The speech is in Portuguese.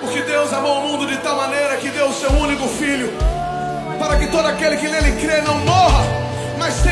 Porque Deus amou o mundo de tal maneira que deu o seu único filho, para que todo aquele que nele crê não morra, mas